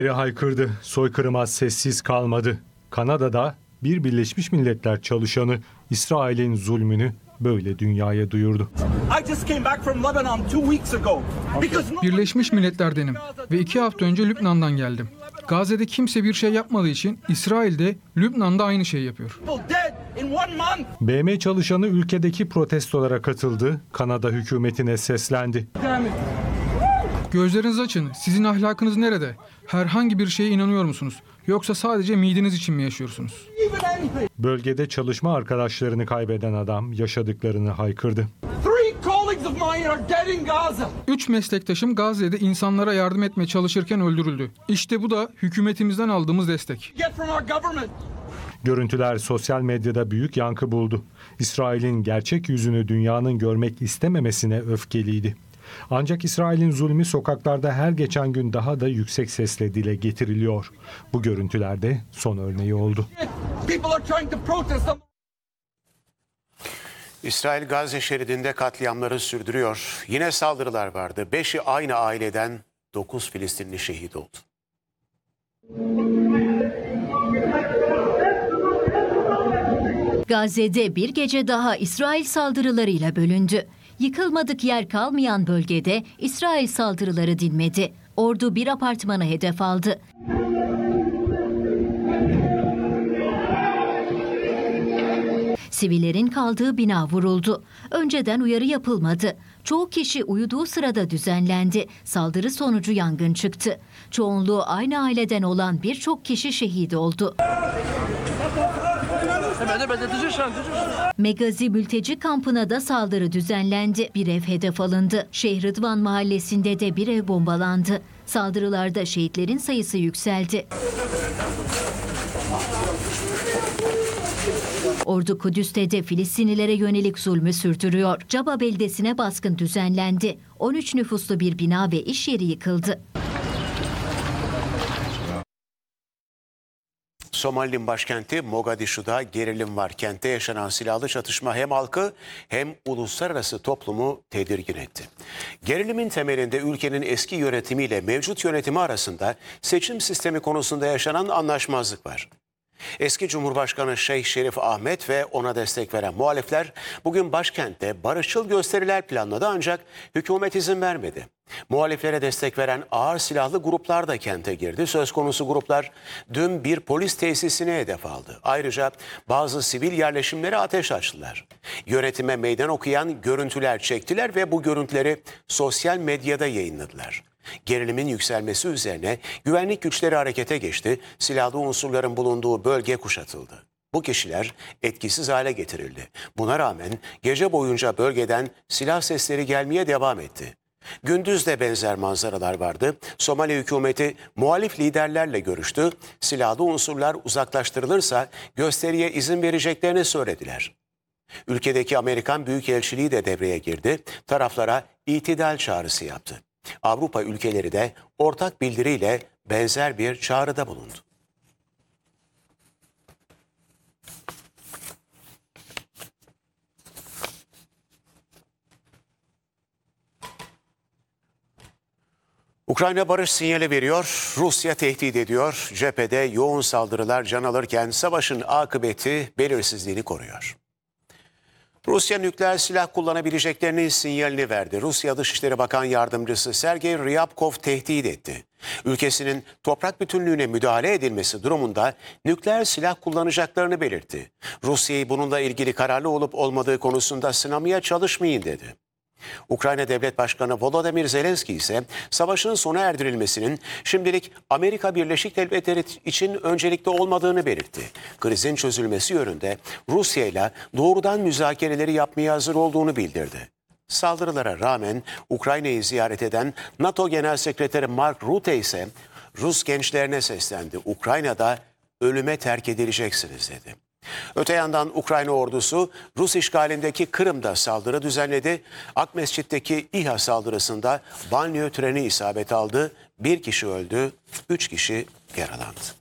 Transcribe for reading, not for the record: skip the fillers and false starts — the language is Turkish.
Haykırdı, soykırıma sessiz kalmadı. Kanada'da bir Birleşmiş Milletler çalışanı İsrail'in zulmünü böyle dünyaya duyurdu. Birleşmiş Milletler'denim ve 2 hafta önce Lübnan'dan geldim. Gazze'de kimse bir şey yapmadığı için İsrail de Lübnan'da aynı şeyi yapıyor. BM çalışanı ülkedeki protestolara katıldı, Kanada hükümetine seslendi. Gözlerinizi açın. Sizin ahlakınız nerede? Herhangi bir şeye inanıyor musunuz? Yoksa sadece mideniz için mi yaşıyorsunuz? Bölgede çalışma arkadaşlarını kaybeden adam yaşadıklarını haykırdı. 3 meslektaşım Gazze'de insanlara yardım etmeye çalışırken öldürüldü. İşte bu da hükümetimizden aldığımız destek. Görüntüler sosyal medyada büyük yankı buldu. İsrail'in gerçek yüzünü dünyanın görmek istememesine öfkeliydi. Ancak İsrail'in zulmü sokaklarda her geçen gün daha da yüksek sesle dile getiriliyor. Bu görüntülerde son örneği oldu. İsrail Gazze şeridinde katliamları sürdürüyor. Yine saldırılar vardı. 5'i aynı aileden, 9 Filistinli şehit oldu. Gazze'de bir gece daha İsrail saldırılarıyla bölündü. Yıkılmadık yer kalmayan bölgede İsrail saldırıları dinmedi. Ordu bir apartmanı hedef aldı. Sivillerin kaldığı bina vuruldu. Önceden uyarı yapılmadı. Çoğu kişi uyuduğu sırada düzenlendi. Saldırı sonucu yangın çıktı. Çoğunluğu aynı aileden olan birçok kişi şehit oldu. Megazi mülteci kampına da saldırı düzenlendi. Bir ev hedef alındı. Şeyh Rıdvan mahallesinde de bir ev bombalandı. Saldırılarda şehitlerin sayısı yükseldi. Ordu Kudüs'te de Filistinlilere yönelik zulmü sürdürüyor. Caba beldesine baskın düzenlendi. 13 nüfuslu bir bina ve iş yeri yıkıldı. Somali'nin başkenti Mogadishu'da gerilim var. Kentte yaşanan silahlı çatışma hem halkı hem uluslararası toplumu tedirgin etti. Gerilimin temelinde ülkenin eski yönetimiyle mevcut yönetimi arasında seçim sistemi konusunda yaşanan anlaşmazlık var. Eski Cumhurbaşkanı Şeyh Şerif Ahmet ve ona destek veren muhalifler bugün başkentte barışçıl gösteriler planladı ancak hükümet izin vermedi. Muhaliflere destek veren ağır silahlı gruplar da kente girdi. Söz konusu gruplar dün bir polis tesisine hedef aldı. Ayrıca bazı sivil yerleşimlere ateş açtılar. Yönetime meydan okuyan görüntüler çektiler ve bu görüntüleri sosyal medyada yayınladılar. Gerilimin yükselmesi üzerine güvenlik güçleri harekete geçti, silahlı unsurların bulunduğu bölge kuşatıldı. Bu kişiler etkisiz hale getirildi. Buna rağmen gece boyunca bölgeden silah sesleri gelmeye devam etti. Gündüz de benzer manzaralar vardı. Somali hükümeti muhalif liderlerle görüştü. Silahlı unsurlar uzaklaştırılırsa gösteriye izin vereceklerini söylediler. Ülkedeki Amerikan Büyükelçiliği de devreye girdi. Taraflara itidal çağrısı yaptı. Avrupa ülkeleri de ortak bildiriyle benzer bir çağrıda bulundu. Ukrayna barış sinyali veriyor, Rusya tehdit ediyor. Cephede yoğun saldırılar can alırken savaşın akıbeti belirsizliğini koruyor. Rusya nükleer silah kullanabileceklerinin sinyalini verdi. Rusya Dışişleri Bakan Yardımcısı Sergey Ryabkov tehdit etti. Ülkesinin toprak bütünlüğüne müdahale edilmesi durumunda nükleer silah kullanacaklarını belirtti. Rusya'yı bununla ilgili kararlı olup olmadığı konusunda sınamaya çalışmayın dedi. Ukrayna Devlet Başkanı Volodymyr Zelenski ise savaşın sona erdirilmesinin şimdilik Amerika Birleşik Devletleri için öncelikli olmadığını belirtti. Krizin çözülmesi yönünde Rusya ile doğrudan müzakereleri yapmaya hazır olduğunu bildirdi. Saldırılara rağmen Ukrayna'yı ziyaret eden NATO Genel Sekreteri Mark Rutte ise Rus gençlerine seslendi. Ukrayna'da ölüme terk edileceksiniz dedi. Öte yandan Ukrayna ordusu Rus işgalindeki Kırım'da saldırı düzenledi. Akmescit'teki İHA saldırısında banliyö treni isabet aldı. 1 kişi öldü, 3 kişi yaralandı.